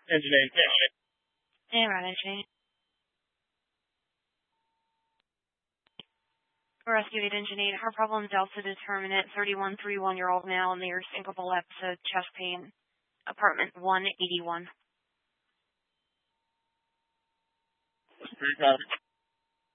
Engine 8, fish. Hey, right, Engine 8. Rescue 8, Engine 8. Heart problem, Delta determinant, 3131-year-old male, near syncopal episode, chest pain. Apartment 181. Very copy.